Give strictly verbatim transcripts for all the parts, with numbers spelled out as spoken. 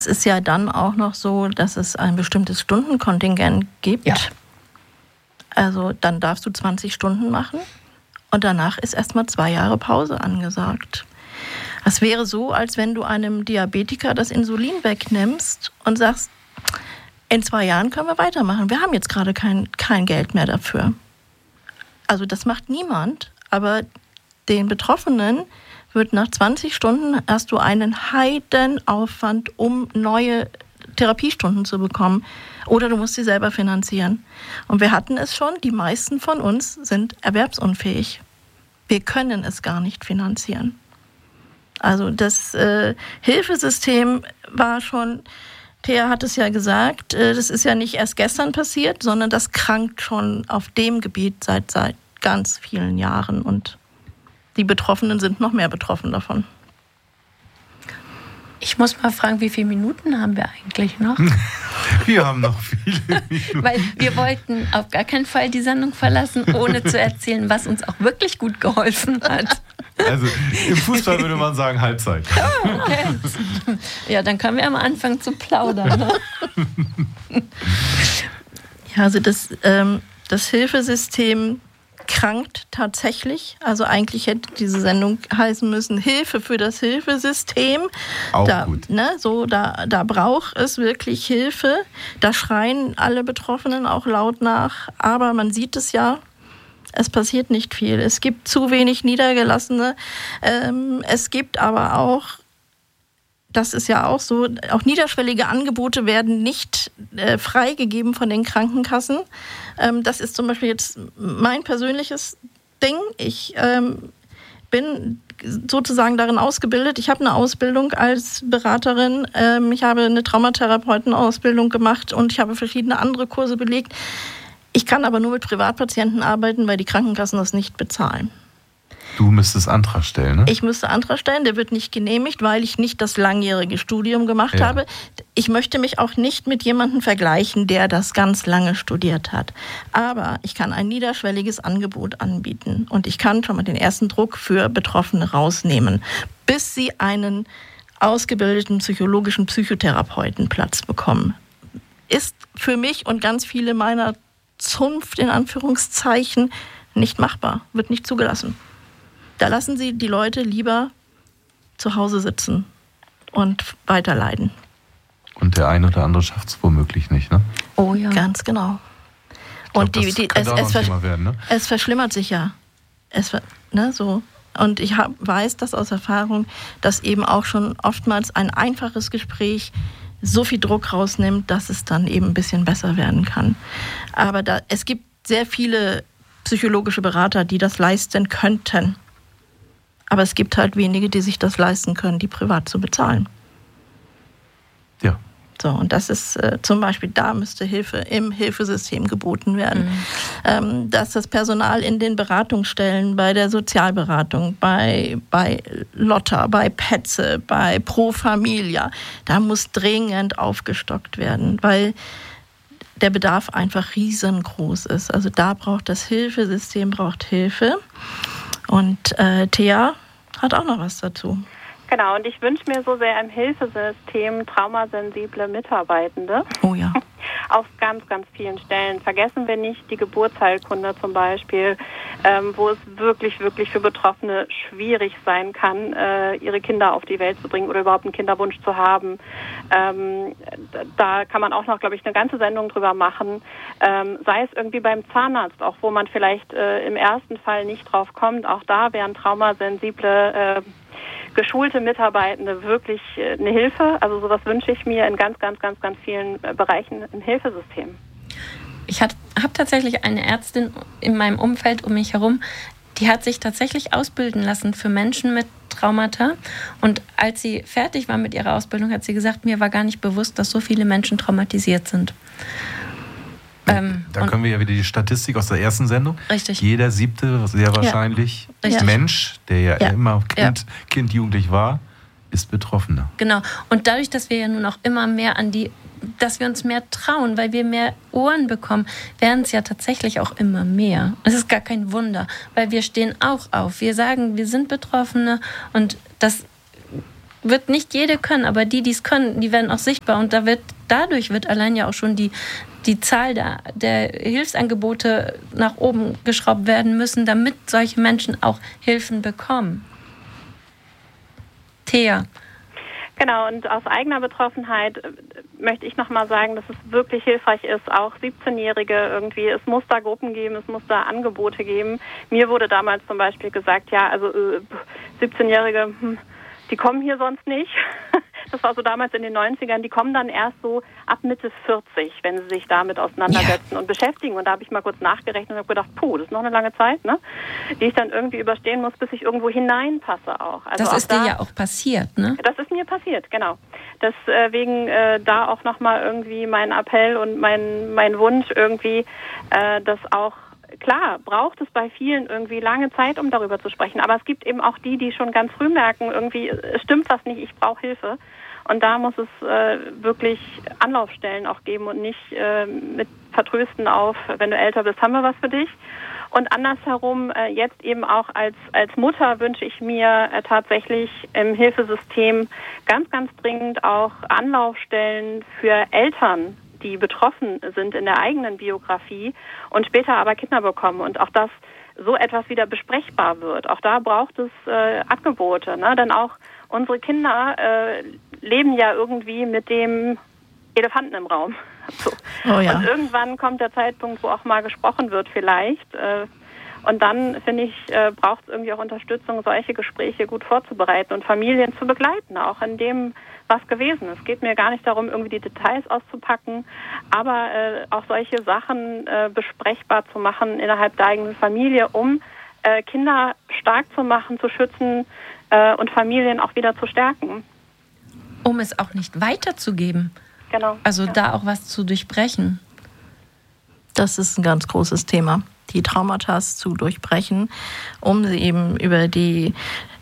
Es ist ja dann auch noch so, dass es ein bestimmtes Stundenkontingent gibt. Ja. Also dann darfst du zwanzig Stunden machen und danach ist erstmal zwei Jahre Pause angesagt. Das wäre so, als wenn du einem Diabetiker das Insulin wegnimmst und sagst, in zwei Jahren können wir weitermachen. Wir haben jetzt gerade kein, kein Geld mehr dafür. Also das macht niemand, aber den Betroffenen wird nach zwanzig Stunden hast du einen Heidenaufwand, um neue Therapiestunden zu bekommen. Oder du musst sie selber finanzieren. Und wir hatten es schon, die meisten von uns sind erwerbsunfähig. Wir können es gar nicht finanzieren. Also das äh, Hilfesystem war schon, Thea hat es ja gesagt, äh, das ist ja nicht erst gestern passiert, sondern das krankt schon auf dem Gebiet seit, seit ganz vielen Jahren. Und die Betroffenen sind noch mehr betroffen davon. Ich muss mal fragen, wie viele Minuten haben wir eigentlich noch? Wir haben noch viele Minuten. Weil wir wollten auf gar keinen Fall die Sendung verlassen, ohne zu erzählen, was uns auch wirklich gut geholfen hat. Also im Fußball würde man sagen Halbzeit. Oh, okay. Ja, dann können wir am Anfang zu plaudern. Ne? Ja, also das, ähm, das Hilfesystem krankt tatsächlich. Also eigentlich hätte diese Sendung heißen müssen Hilfe für das Hilfesystem. Auch da, gut. Ne, so, da, da braucht es wirklich Hilfe. Da schreien alle Betroffenen auch laut nach. Aber man sieht es ja, es passiert nicht viel. Es gibt zu wenig Niedergelassene. Ähm, es gibt aber auch, das ist ja auch so, auch niederschwellige Angebote werden nicht äh, freigegeben von den Krankenkassen. Ähm, das ist zum Beispiel jetzt mein persönliches Ding. Ich ähm, bin sozusagen darin ausgebildet. Ich habe eine Ausbildung als Beraterin. Ähm, ich habe eine Traumatherapeutenausbildung gemacht und ich habe verschiedene andere Kurse belegt. Ich kann aber nur mit Privatpatienten arbeiten, weil die Krankenkassen das nicht bezahlen. Du müsstest Antrag stellen, ne? Ich müsste Antrag stellen, der wird nicht genehmigt, weil ich nicht das langjährige Studium gemacht Ja. habe. Ich möchte mich auch nicht mit jemandem vergleichen, der das ganz lange studiert hat. Aber ich kann ein niederschwelliges Angebot anbieten und ich kann schon mal den ersten Druck für Betroffene rausnehmen, bis sie einen ausgebildeten psychologischen Psychotherapeutenplatz bekommen. Ist für mich und ganz viele meiner Zunft in Anführungszeichen nicht machbar, wird nicht zugelassen. Da lassen sie die Leute lieber zu Hause sitzen und weiterleiden. Und der eine oder andere schafft es womöglich nicht, ne? Oh ja. Ganz genau. Und glaub, die, die, das es, könnte auch noch es, ein versch- Thema werden, ne? es verschlimmert sich ja. Es, ver- ne, so. Und ich hab, weiß das aus Erfahrung, dass eben auch schon oftmals ein einfaches Gespräch so viel Druck rausnimmt, dass es dann eben ein bisschen besser werden kann. Aber da, es gibt sehr viele psychologische Berater, die das leisten könnten. Aber es gibt halt wenige, die sich das leisten können, die privat zu bezahlen. Ja. So, und das ist äh, zum Beispiel, da müsste Hilfe im Hilfesystem geboten werden. Mhm. Ähm, dass das Personal in den Beratungsstellen, bei der Sozialberatung, bei, bei Lotta, bei Petze, bei Pro Familia, da muss dringend aufgestockt werden, weil der Bedarf einfach riesengroß ist. Also da braucht das Hilfesystem braucht Hilfe. Und äh, Thea hat auch noch was dazu. Genau, und ich wünsche mir so sehr im Hilfesystem traumasensible Mitarbeitende. Oh ja. Auf ganz, ganz vielen Stellen. Vergessen wir nicht die Geburtsheilkunde zum Beispiel, ähm, wo es wirklich, wirklich für Betroffene schwierig sein kann, äh, ihre Kinder auf die Welt zu bringen oder überhaupt einen Kinderwunsch zu haben. Ähm, da kann man auch noch, glaube ich, eine ganze Sendung drüber machen. Ähm, sei es irgendwie beim Zahnarzt, auch wo man vielleicht äh, im ersten Fall nicht drauf kommt. Auch da wären traumasensible äh, geschulte Mitarbeitende wirklich eine Hilfe. Also sowas wünsche ich mir in ganz, ganz, ganz, ganz vielen Bereichen im Hilfesystem. Ich habe tatsächlich eine Ärztin in meinem Umfeld um mich herum, die hat sich tatsächlich ausbilden lassen für Menschen mit Traumata. Und als sie fertig war mit ihrer Ausbildung, hat sie gesagt, mir war gar nicht bewusst, dass so viele Menschen traumatisiert sind. Ähm, da können wir ja wieder die Statistik aus der ersten Sendung. Richtig. Jeder siebte, sehr wahrscheinlich, ja. Mensch, der ja, ja. immer Kind, ja. Kind, Jugendlich war, ist Betroffener. Genau. Und dadurch, dass wir ja nun auch immer mehr an die, dass wir uns mehr trauen, weil wir mehr Ohren bekommen, werden es ja tatsächlich auch immer mehr. Es ist gar kein Wunder, weil wir stehen auch auf. Wir sagen, wir sind Betroffene und das wird nicht jede können, aber die, die es können, die werden auch sichtbar. Und da wird, dadurch wird allein ja auch schon die, die Zahl der, der Hilfsangebote nach oben geschraubt werden müssen, damit solche Menschen auch Hilfen bekommen. Thea. Genau, und aus eigener Betroffenheit möchte ich nochmal sagen, dass es wirklich hilfreich ist, auch siebzehnjährige irgendwie, es muss da Gruppen geben, es muss da Angebote geben. Mir wurde damals zum Beispiel gesagt, ja, also äh, siebzehnjährige, hm, die kommen hier sonst nicht. Das war so damals in den neunzigern, die kommen dann erst so ab Mitte vierzig, wenn sie sich damit auseinandersetzen ja. und beschäftigen. Und da habe ich mal kurz nachgerechnet und habe gedacht, puh, das ist noch eine lange Zeit, ne? Die ich dann irgendwie überstehen muss, bis ich irgendwo hineinpasse auch. Also das auch ist da, dir ja auch passiert, ne? Das ist mir passiert, genau. Deswegen äh, da auch nochmal irgendwie mein Appell und mein, mein Wunsch irgendwie, äh, dass auch klar, braucht es bei vielen irgendwie lange Zeit, um darüber zu sprechen. Aber es gibt eben auch die, die schon ganz früh merken, irgendwie es stimmt was nicht, ich brauche Hilfe. Und da muss es äh, wirklich Anlaufstellen auch geben und nicht äh, mit Vertrösten auf, wenn du älter bist, haben wir was für dich. Und andersherum, äh, jetzt eben auch als, als Mutter wünsche ich mir äh, tatsächlich im Hilfesystem ganz, ganz dringend auch Anlaufstellen für Eltern, die betroffen sind in der eigenen Biografie und später aber Kinder bekommen. Und auch das so etwas wieder besprechbar wird. Auch da braucht es äh, Angebote. Ne? Denn auch unsere Kinder äh, leben ja irgendwie mit dem Elefanten im Raum. So. Oh ja. Und irgendwann kommt der Zeitpunkt, wo auch mal gesprochen wird vielleicht. Äh, und dann, finde ich, äh, braucht es irgendwie auch Unterstützung, solche Gespräche gut vorzubereiten und Familien zu begleiten, auch in dem, was gewesen ist. Es geht mir gar nicht darum, irgendwie die Details auszupacken, aber äh, auch solche Sachen äh, besprechbar zu machen innerhalb der eigenen Familie, um äh, Kinder stark zu machen, zu schützen äh, und Familien auch wieder zu stärken. Um es auch nicht weiterzugeben. Genau. Also ja. da auch was zu durchbrechen. Das ist ein ganz großes Thema, die Traumata zu durchbrechen, um sie eben über die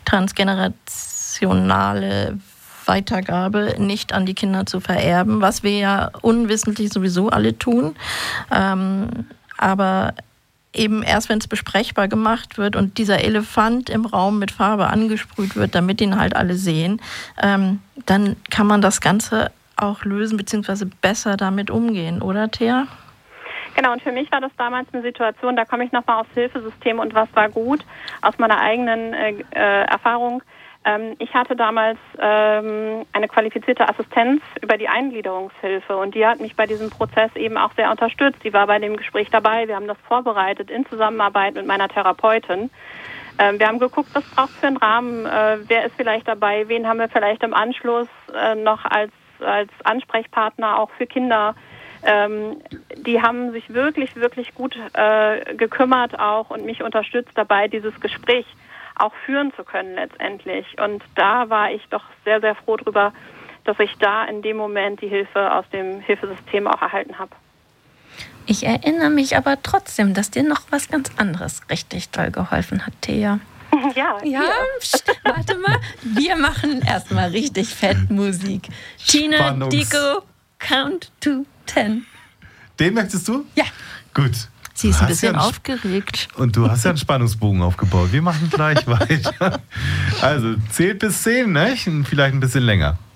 transgenerationale Weitergabe nicht an die Kinder zu vererben, was wir ja unwissentlich sowieso alle tun. Ähm, aber eben erst, wenn es besprechbar gemacht wird und dieser Elefant im Raum mit Farbe angesprüht wird, damit ihn halt alle sehen, ähm, dann kann man das Ganze auch lösen bzw. besser damit umgehen, oder Thea? Genau, und für mich war das damals eine Situation, da komme ich nochmal aufs Hilfesystem und was war gut aus meiner eigenen äh, äh, Erfahrung. Ähm, ich hatte damals ähm, eine qualifizierte Assistenz über die Eingliederungshilfe und die hat mich bei diesem Prozess eben auch sehr unterstützt. Die war bei dem Gespräch dabei, wir haben das vorbereitet in Zusammenarbeit mit meiner Therapeutin. Ähm, wir haben geguckt, was braucht es für einen Rahmen, äh, wer ist vielleicht dabei, wen haben wir vielleicht im Anschluss äh, noch als, als Ansprechpartner auch für Kinder. Ähm, die haben sich wirklich, wirklich gut äh, gekümmert auch und mich unterstützt dabei, dieses Gespräch auch führen zu können letztendlich. Und da war ich doch sehr, sehr froh drüber, dass ich da in dem Moment die Hilfe aus dem Hilfesystem auch erhalten habe. Ich erinnere mich aber trotzdem, dass dir noch was ganz anderes richtig toll geholfen hat, Thea. Ja, ja. Pst, warte mal, wir machen erstmal richtig fett Musik. Tina Dicko, Count to Ten. Den möchtest du? Ja. Gut. Sie ist ein bisschen ja aufgeregt. Und du hast ja einen Spannungsbogen aufgebaut. Wir machen gleich weiter. Also, zählt bis zehn, ne? Vielleicht ein bisschen länger.